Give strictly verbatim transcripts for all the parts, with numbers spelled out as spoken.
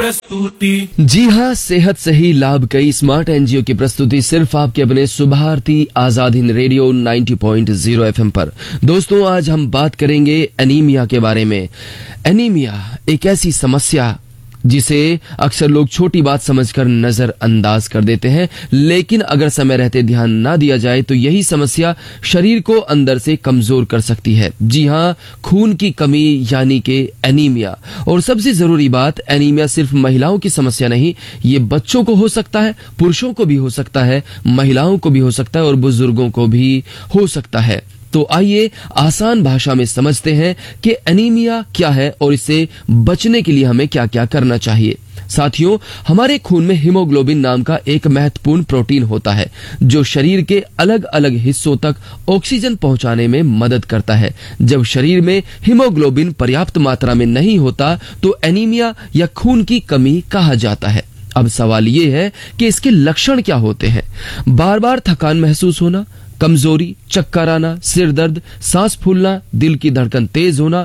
प्रस्तुति। जी हाँ, सेहत सही लाभ कई स्मार्ट एनजीओ की प्रस्तुति सिर्फ आपके अपने सुभारती आजाद हिंद रेडियो नब्बे पॉइंट शून्य एफएम पर। दोस्तों, आज हम बात करेंगे एनीमिया के बारे में। एनीमिया एक ऐसी समस्या जिसे अक्सर लोग छोटी बात समझकर नजरअंदाज कर देते हैं, लेकिन अगर समय रहते ध्यान ना दिया जाए तो यही समस्या शरीर को अंदर से कमजोर कर सकती है। जी हाँ, खून की कमी यानी कि एनीमिया। और सबसे जरूरी बात, एनीमिया सिर्फ महिलाओं की समस्या नहीं, ये बच्चों को हो सकता है, पुरुषों को भी हो सकता है, महिलाओं को भी हो सकता है और बुजुर्गों को भी हो सकता है। तो आइए आसान भाषा में समझते हैं कि एनीमिया क्या है और इससे बचने के लिए हमें क्या क्या करना चाहिए। साथियों, हमारे खून में हीमोग्लोबिन नाम का एक महत्वपूर्ण प्रोटीन होता है जो शरीर के अलग अलग हिस्सों तक ऑक्सीजन पहुंचाने में मदद करता है। जब शरीर में हीमोग्लोबिन पर्याप्त मात्रा में नहीं होता तो एनीमिया या खून की कमी कहा जाता है। अब सवाल ये है कि इसके लक्षण क्या होते हैं। बार बार थकान महसूस होना, कमजोरी, चक्कर आना, सिर दर्द, सांस फूलना, दिल की धड़कन तेज होना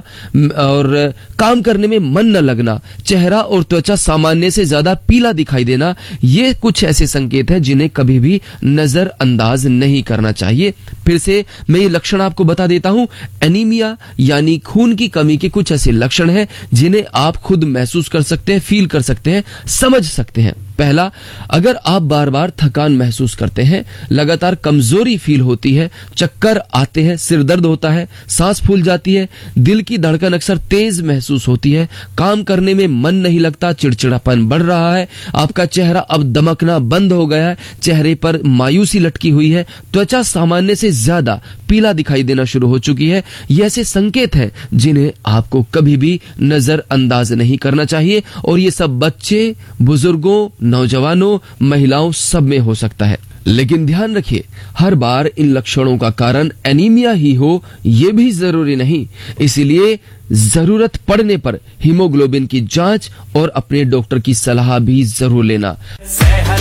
और काम करने में मन न लगना, चेहरा और त्वचा सामान्य से ज्यादा पीला दिखाई देना, ये कुछ ऐसे संकेत हैं जिन्हें कभी भी नजरअंदाज नहीं करना चाहिए। फिर से मैं ये लक्षण आपको बता देता हूं। एनीमिया यानी खून की कमी के कुछ ऐसे लक्षण हैं जिन्हें आप खुद महसूस कर सकते हैं, फील कर सकते हैं, समझ सकते हैं। पहला, अगर आप बार बार थकान महसूस करते हैं, लगातार कमजोरी फील होती है, चक्कर आते हैं, सिर दर्द होता है, सांस फूल जाती है, दिल की धड़कन अक्सर तेज महसूस होती है, काम करने में मन नहीं लगता, चिड़चिड़ापन बढ़ रहा है, आपका चेहरा अब दमकना बंद हो गया है, चेहरे पर मायूसी लटकी हुई है, त्वचा सामान्य से ज्यादा पीला दिखाई देना शुरू हो चुकी है, ये ऐसे संकेत हैं जिन्हें आपको कभी भी नजरअंदाज नहीं करना चाहिए। और ये सब बच्चे, बुजुर्गों, नौजवानों, महिलाओं सब में हो सकता है। लेकिन ध्यान रखिए, हर बार इन लक्षणों का कारण एनीमिया ही हो ये भी जरूरी नहीं। इसीलिए जरूरत पड़ने पर हीमोग्लोबिन की जांच और अपने डॉक्टर की सलाह भी जरूर लेना।